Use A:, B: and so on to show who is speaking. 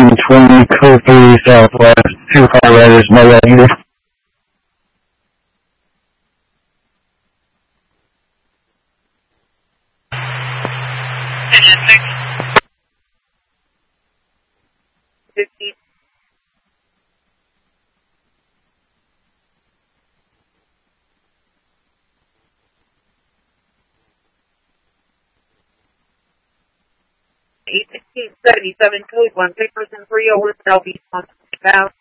A: 120, code 3 Southwest, 2 car riders, no that either.
B: Engine 6. 15. $816.77 code 1 papers and 3 over Southeast 1 south.